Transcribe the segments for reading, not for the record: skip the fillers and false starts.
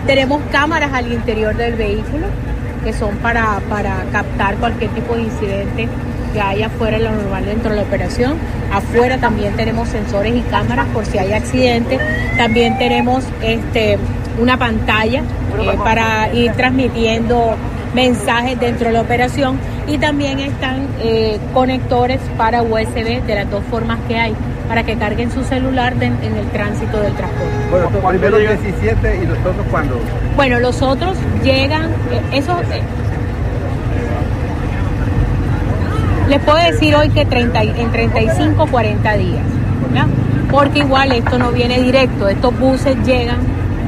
Tenemos cámaras al interior del vehículo que son para captar cualquier tipo de incidente que haya afuera de lo normal dentro de la operación. Afuera también tenemos sensores y cámaras por si hay accidente. También tenemos una pantalla para ir transmitiendo mensajes dentro de la operación, y también están conectores para USB de las dos formas que hay, para que carguen su celular en el tránsito del transporte. Bueno, primero el 17 y los otros ¿cuándo? Bueno, los otros llegan, les puedo decir hoy que en 35 o 40 días, ¿verdad? Porque igual esto no viene directo, estos buses llegan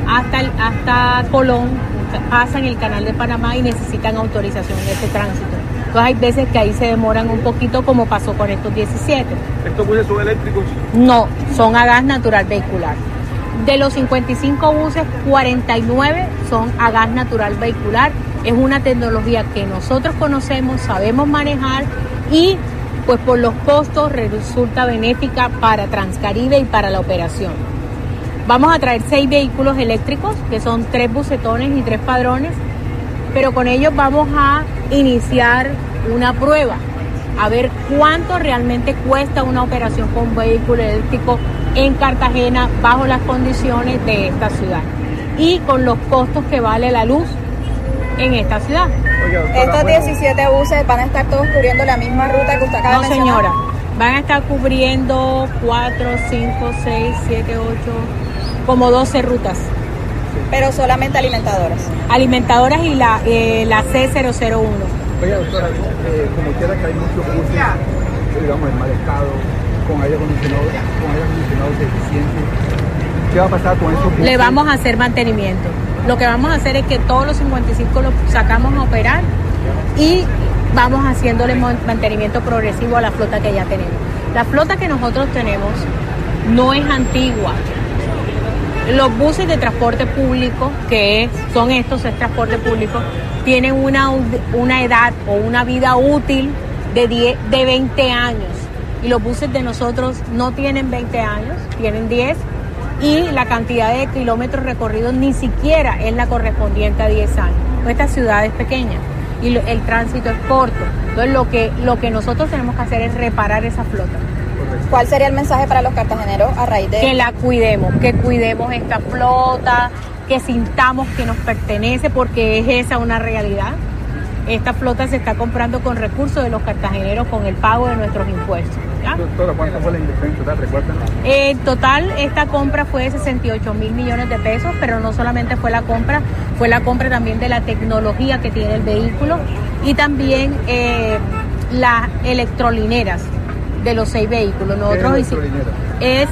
hasta Colón, pasan el canal de Panamá y necesitan autorización de ese tránsito. Entonces hay veces que ahí se demoran un poquito, como pasó con estos 17. ¿Estos buses son eléctricos? No, son a gas natural vehicular. De los 55 buses, 49 son a gas natural vehicular. Es una tecnología que nosotros conocemos, sabemos manejar, y pues por los costos resulta benéfica para Transcaribe y para la operación. Vamos a traer 6 vehículos eléctricos, que son 3 bucetones y 3 padrones, pero con ellos vamos a iniciar una prueba, a ver cuánto realmente cuesta una operación con un vehículo eléctrico en Cartagena bajo las condiciones de esta ciudad y con los costos que vale la luz en esta ciudad. Oye, doctora, estos 17 buses van a estar todos cubriendo la misma ruta que usted acaba de mencionar. No, señora, van a estar cubriendo 4, 5, 6, 7, 8, como 12 rutas. Pero solamente alimentadoras. Alimentadoras y la C001. Oye, doctora, como quiera que hay muchos buses, digamos, en mal estado, con aire acondicionado deficiente, ¿qué va a pasar con esos buses? Le vamos a hacer mantenimiento. Lo que vamos a hacer es que todos los 55 los sacamos a operar y vamos haciéndole mantenimiento progresivo a la flota que ya tenemos. La flota que nosotros tenemos no es antigua. Los buses de transporte público, son estos, es transporte público, tienen una edad o una vida útil de 20 años. Y los buses de nosotros no tienen 20 años, tienen 10. Y la cantidad de kilómetros recorridos ni siquiera es la correspondiente a 10 años. Esta ciudad es pequeña y el tránsito es corto. Entonces lo que nosotros tenemos que hacer es reparar esa flota. ¿Cuál sería el mensaje para los cartageneros a raíz de...? Que la cuidemos, que cuidemos esta flota, que sintamos que nos pertenece, porque es esa una realidad. Esta flota se está comprando con recursos de los cartageneros, con el pago de nuestros impuestos. ¿Ya? Doctora, ¿cuánto fue la inversión total? ¿Recuerdan? En total, esta compra fue de 68 mil millones de pesos, pero no solamente fue la compra también de la tecnología que tiene el vehículo y también las electrolineras de los 6 vehículos. Nosotros es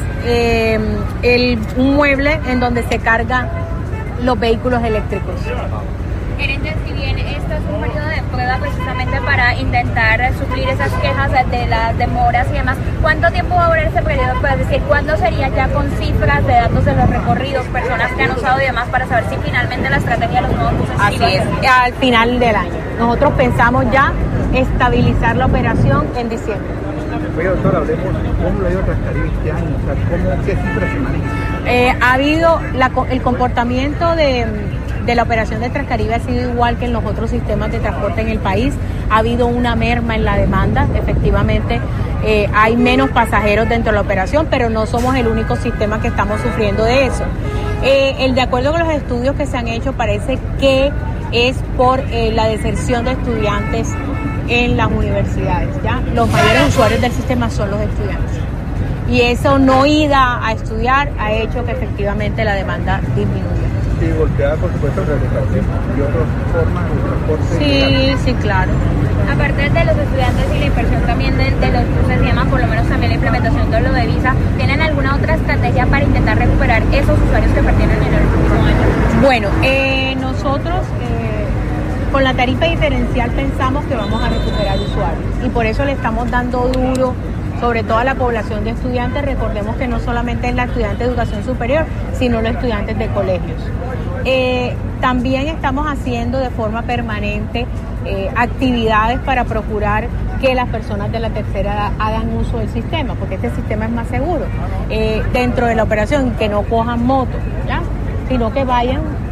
un mueble en donde se cargan los vehículos eléctricos. Gerente, si bien esto es un periodo de prueba precisamente para intentar suplir esas quejas de las demoras y demás, ¿cuánto tiempo va a durar ese periodo? Es decir, ¿cuándo sería ya con cifras de datos de los recorridos, personas que han usado y demás, para saber si finalmente la estrategia de los nuevos buses Así es, al final del año. Nosotros pensamos ya estabilizar la operación en diciembre. Oye, doctora, hablemos cómo lo ha ido Transcaribe este año, o sea, ¿qué cifras se manejan? Ha habido el comportamiento de la operación de Transcaribe ha sido igual que en los otros sistemas de transporte en el país. Ha habido una merma en la demanda, efectivamente hay menos pasajeros dentro de la operación, pero no somos el único sistema que estamos sufriendo de eso. De acuerdo con los estudios que se han hecho, parece que es por la deserción de estudiantes en las universidades, ¿ya? Los mayores usuarios del sistema son los estudiantes. Y eso, no ida a estudiar, ha hecho que efectivamente la demanda disminuya. Y volteada, por supuesto, la educación y otras formas de transporte. Sí, claro. Aparte de los estudiantes y la inversión también de los buses y demás, por lo menos también la implementación de lo de Visa, ¿tienen alguna otra estrategia para intentar recuperar esos usuarios que perdieron en el último año? Bueno, nosotros con la tarifa diferencial pensamos que vamos a recuperar usuarios y por eso le estamos dando duro sobre todo a la población de estudiantes. Recordemos que no solamente es la estudiante de educación superior, sino los estudiantes de colegios. También estamos haciendo de forma permanente actividades para procurar que las personas de la tercera edad hagan uso del sistema, porque este sistema es más seguro dentro de la operación, que no cojan motos, ¿ya? Sino que vayan